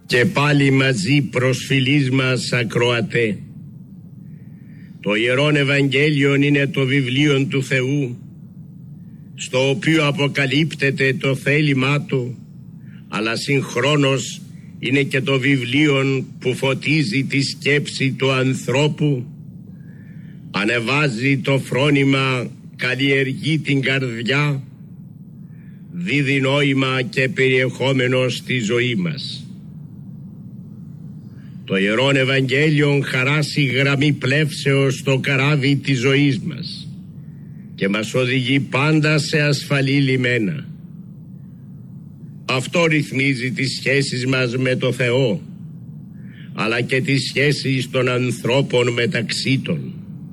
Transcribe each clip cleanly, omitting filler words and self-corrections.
Και πάλι μαζί προσφυλής μας ακροατέ. Το Ιερόν Ευαγγέλιον είναι το βιβλίο του Θεού, στο οποίο αποκαλύπτεται το θέλημά Του, αλλά συγχρόνως είναι και το βιβλίο που φωτίζει τη σκέψη του ανθρώπου, ανεβάζει το φρόνημα, καλλιεργεί την καρδιά, δίδει νόημα και περιεχόμενο στη ζωή μας. Το Ιερόν Ευαγγέλιον χαράσει γραμμή πλεύσεως στο καράβι της ζωής μας και μας οδηγεί πάντα σε ασφαλή λιμένα. Αυτό ρυθμίζει τις σχέσεις μας με το Θεό, αλλά και τις σχέσεις των ανθρώπων μεταξύ των.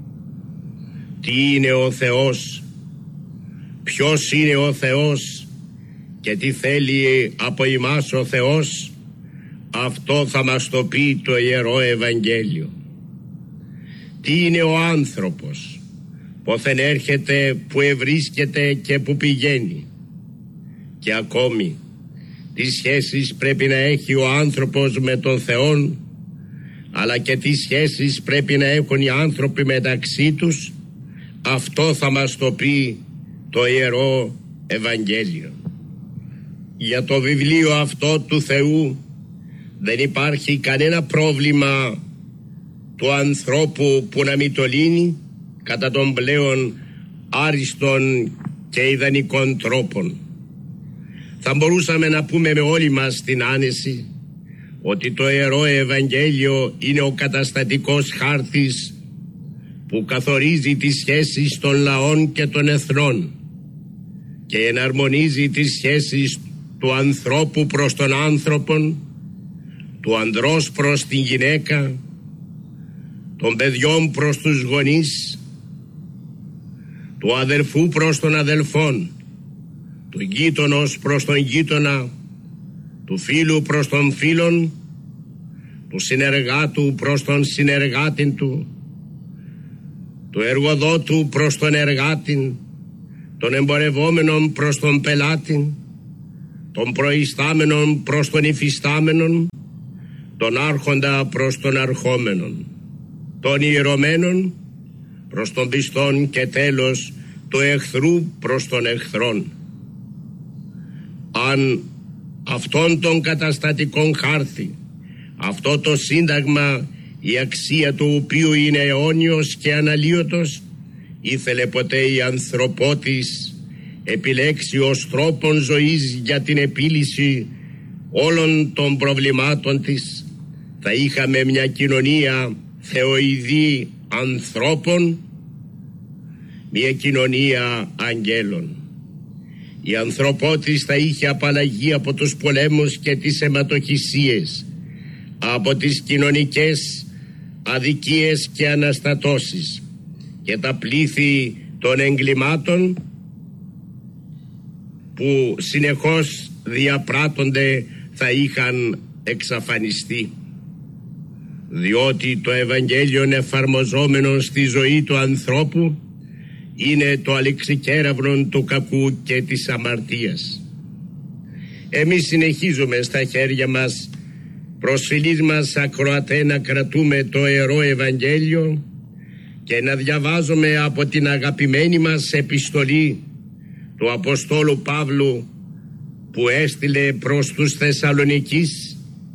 Τι είναι ο Θεός, ποιος είναι ο Θεός και τι θέλει από εμάς ο Θεός, αυτό θα μας το πει το Ιερό Ευαγγέλιο. Τι είναι ο άνθρωπος, πόθεν έρχεται, που ευρίσκεται και που πηγαίνει. Και ακόμη, τι σχέσεις πρέπει να έχει ο άνθρωπος με τον Θεό, αλλά και τι σχέσεις πρέπει να έχουν οι άνθρωποι μεταξύ τους, αυτό θα μας το πει το Ιερό Ευαγγέλιο. Για το βιβλίο αυτό του Θεού δεν υπάρχει κανένα πρόβλημα του ανθρώπου που να μην το λύνει κατά των πλέον άριστων και ιδανικών τρόπων. Θα μπορούσαμε να πούμε με όλη μας την άνεση ότι το Ιερό Ευαγγέλιο είναι ο καταστατικός χάρτης που καθορίζει τις σχέσεις των λαών και των εθνών και εναρμονίζει τις σχέσεις του ανθρώπου προς τον άνθρωπον, του ανδρός προς την γυναίκα, των παιδιών προς τους γονείς, του αδελφού προς τον αδελφόν, του γείτονος προς τον γείτονα, του φίλου προς τον φίλον, του συνεργάτου προς τον συνεργάτην του, του εργοδότου προς τον εργάτην, των εμπορευόμενων προς τον πελάτην, των προϊστάμενων προς τον υφιστάμενον, τον άρχοντα προς τον αρχόμενον, των ιερωμένων προς τον πιστόν και τέλος του εχθρού προς τον εχθρόν. Αν αυτόν τον καταστατικόν χάρτη, αυτό το σύνταγμα, η αξία του οποίου είναι αιώνιος και αναλύωτος, ήθελε ποτέ η ανθρωπότης επιλέξει ως τρόπον ζωής για την επίλυση όλων των προβλημάτων της, θα είχαμε μια κοινωνία θεοειδή ανθρώπων, μια κοινωνία αγγέλων. Η ανθρωπότης θα είχε απαλλαγή από τους πολέμους και τις αιματοχυσίες, από τις κοινωνικές αδικίες και αναστατώσεις και τα πλήθη των εγκλημάτων που συνεχώς διαπράττονται θα είχαν εξαφανιστεί, διότι το Ευαγγέλιο εφαρμοζόμενο στη ζωή του ανθρώπου είναι το αλεξικέραυνο του κακού και της αμαρτίας. Εμείς συνεχίζουμε στα χέρια μας, προσφυλής μας ακροατέ, να κρατούμε το Ιερό Ευαγγέλιο και να διαβάζουμε από την αγαπημένη μας επιστολή του Αποστόλου Παύλου που έστειλε προς τους Θεσσαλονικείς,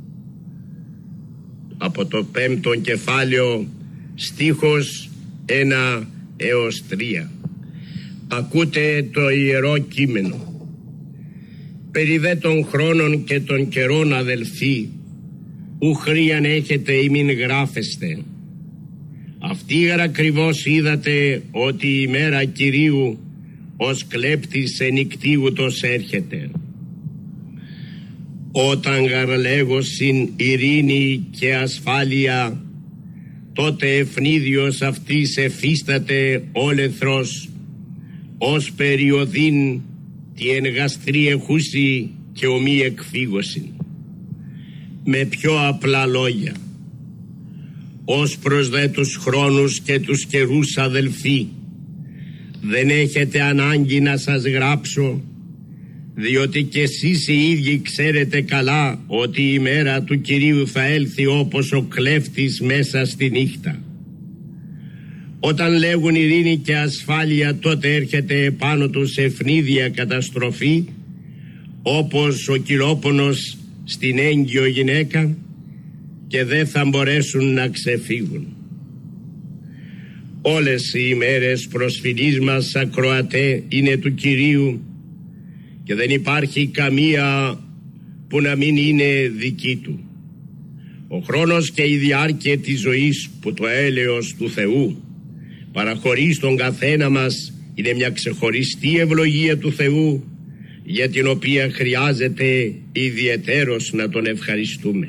από το 5ο κεφάλαιο στίχος 1 έως 3. Ακούτε το Ιερό Κείμενο. Περί δε των χρόνων και των καιρών, αδελφοί, ου χρίαν έχετε ημίν γράφεστε. Αυτήγαρ ακριβώς είδατε ότι η μέρα Κυρίου ως κλέπτης ενικτίουτος έρχεται. Όταν γαρλέγωσιν ειρήνη και ασφάλεια, τότε ευνίδιος αυτής εφίσταται όλεθρος, ως περιοδήν τη εν γαστρή εχούση και ομή εκφύγωσιν. Με πιο απλά λόγια, ως προς δε τους χρόνους και τους καιρούς, αδελφοί, δεν έχετε ανάγκη να σας γράψω, διότι κι εσείς οι ίδιοι ξέρετε καλά ότι η μέρα του Κυρίου θα έλθει όπως ο κλέφτης μέσα στη νύχτα. Όταν λέγουν ειρήνη και ασφάλεια, τότε έρχεται επάνω τους ευνίδια καταστροφή, όπως ο κυλόπονος στην έγκυο γυναίκα, και δεν θα μπορέσουν να ξεφύγουν. Όλες οι ημέρες προσφυλής μας, ακροατέ, είναι του Κυρίου, και δεν υπάρχει καμία που να μην είναι δική του. Ο χρόνος και η διάρκεια της ζωής που το έλεος του Θεού παραχωρεί στον καθένα μας είναι μια ξεχωριστή ευλογία του Θεού, για την οποία χρειάζεται ιδιαιτέρως να τον ευχαριστούμε.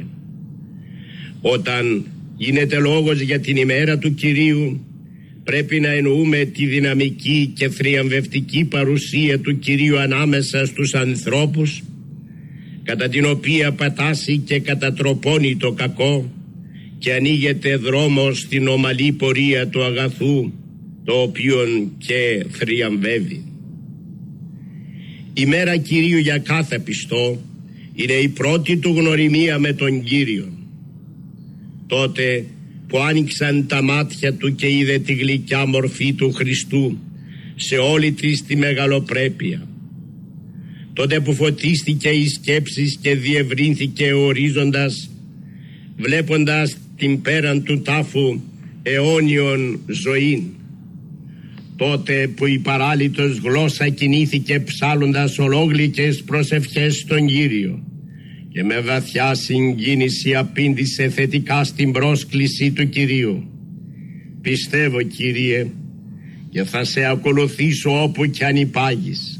Όταν γίνεται λόγος για την ημέρα του Κυρίου, πρέπει να εννοούμε τη δυναμική και θριαμβευτική παρουσία του Κυρίου ανάμεσα στους ανθρώπους, κατά την οποία πατάσει και κατατροπώνει το κακό και ανοίγεται δρόμος στην ομαλή πορεία του αγαθού, το οποίον και θριαμβεύει. Η μέρα Κυρίου για κάθε πιστό είναι η πρώτη του γνωριμία με τον Κύριο. Τότε που άνοιξαν τα μάτια του και είδε τη γλυκιά μορφή του Χριστού σε όλη της τη μεγαλοπρέπεια. Τότε που φωτίστηκε η σκέψη και διευρύνθηκε ο ορίζοντας, βλέποντας την πέραν του τάφου αιώνιον ζωήν. Τότε που η παράλυτος γλώσσα κινήθηκε ψάλλοντας ολόγλυκες προσευχές στον Κύριο, και με βαθιά συγκίνηση απήντησε θετικά στην πρόσκληση του Κυρίου. Πιστεύω, Κύριε, και θα σε ακολουθήσω όπου κι αν υπάγεις.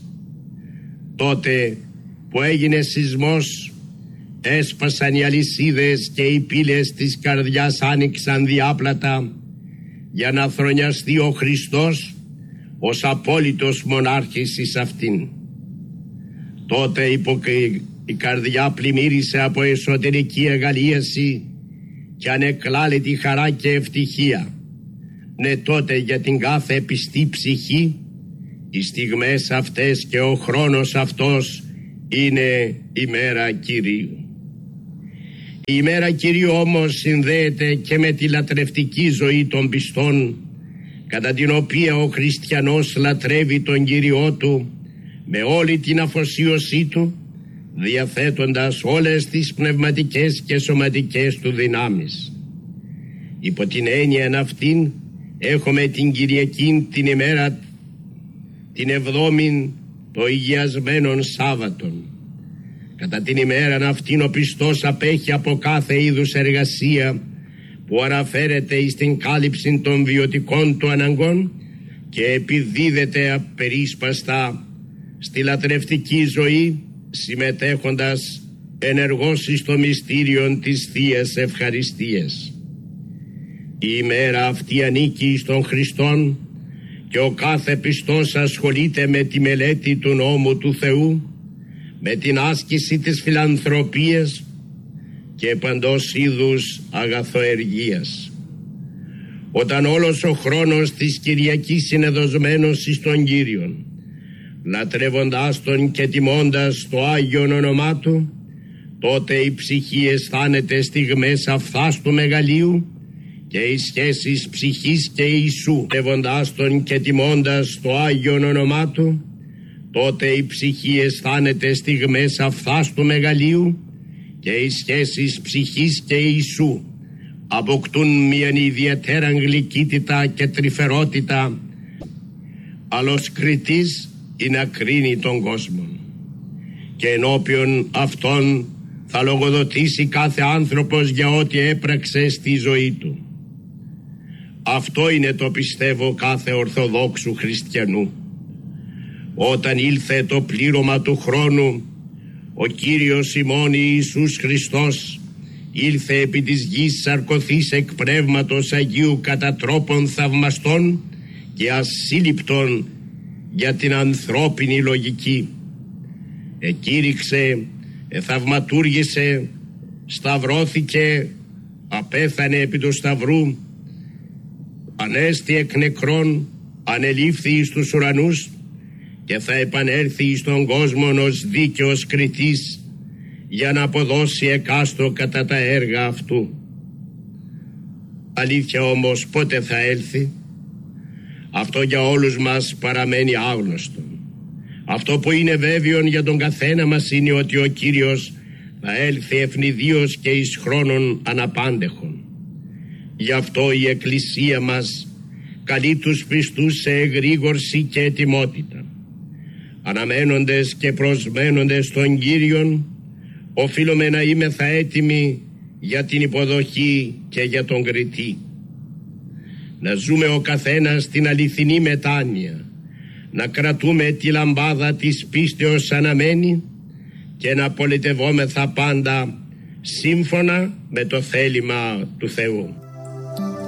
Τότε που έγινε σεισμός, έσπασαν οι αλυσίδες και οι πύλες της καρδιάς άνοιξαν διάπλατα, για να θρονιαστεί ο Χριστός ως απόλυτος μονάρχης εις αυτήν. Τότε η καρδιά πλημμύρισε από εσωτερική εγαλίαση και ανεκλάλητη χαρά και ευτυχία. Ναι, τότε για την κάθε πιστή ψυχή οι στιγμές αυτές και ο χρόνος αυτός είναι η μέρα Κυρίου. Η ημέρα Κυρίου όμως συνδέεται και με τη λατρευτική ζωή των πιστών, κατά την οποία ο χριστιανός λατρεύει τον Κύριό του με όλη την αφοσίωσή του, διαθέτοντας όλες τις πνευματικές και σωματικές του δυνάμεις. Υπό την έννοια αυτήν έχουμε την Κυριακή, την ημέρα την 7η το Υγιασμένων Σάββατον. Κατά την ημέρα αυτήν ο πιστός απέχει από κάθε είδους εργασία που αναφέρεται στην κάλυψη των βιωτικών του αναγκών και επιδίδεται απερίσπαστα στη λατρευτική ζωή, συμμετέχοντας ενεργώς στο μυστήριο της Θείας Ευχαριστίας. Η ημέρα αυτή ανήκει στον Χριστόν και ο κάθε πιστός ασχολείται με τη μελέτη του νόμου του Θεού, με την άσκηση της φιλανθρωπίας και παντός είδους αγαθοεργίας. Όταν όλος ο χρόνος της Κυριακής είναι δοσμένος εις τον Κύριον, λατρεύοντας Τον και τιμώντας το Άγιον όνομά Του, τότε η ψυχή αισθάνεται στιγμές αυθάστου μεγαλείου και οι σχέσεις ψυχής και Ιησού. Λατρεύοντας Τον και τιμώντας το Άγιον όνομά Του, τότε η ψυχή αισθάνεται στιγμές αυθάστου μεγαλείου και οι σχέσεις ψυχής και Ιησού αποκτούν μια ιδιαίτερα γλυκύτητα και τρυφερότητα, άλλος κριτής ή να κρίνει τον κόσμο, και ενώπιον αυτόν θα λογοδοτήσει κάθε άνθρωπος για ό,τι έπραξε στη ζωή του. Αυτό είναι το πιστεύω κάθε Ορθοδόξου χριστιανού. Όταν ήλθε το πλήρωμα του χρόνου, ο Κύριος ημών Ιησούς Χριστός ήλθε επί της γης σαρκωθής εκ πνεύματος Αγίου κατά τρόπον θαυμαστών και ασύλληπτων για την ανθρώπινη λογική. Εκήρυξε, εθαυματούργησε, σταυρώθηκε, απέθανε επί του σταυρού, ανέστη εκ νεκρών, ανελήφθη εις τους ουρανούς και θα επανέλθει στον κόσμο ως δίκαιος κριτής για να αποδώσει εκάστρο κατά τα έργα αυτού. Αλήθεια όμως πότε θα έλθει? Αυτό για όλους μας παραμένει άγνωστο. Αυτό που είναι βέβαιο για τον καθένα μας είναι ότι ο Κύριος θα έλθει ευνηδίως και εις χρόνων αναπάντεχον. Γι' αυτό η Εκκλησία μας καλεί τους πιστούς σε εγρήγορση και ετοιμότητα. Αναμένοντες και προσμένοντες τον Κύριον, οφείλουμε να είμεθα έτοιμοι για την υποδοχή και για τον κριτή. Να ζούμε ο καθένας την αληθινή μετάνοια, να κρατούμε τη λαμπάδα της πίστεως αναμένη και να πολιτευόμεθα πάντα σύμφωνα με το θέλημα του Θεού.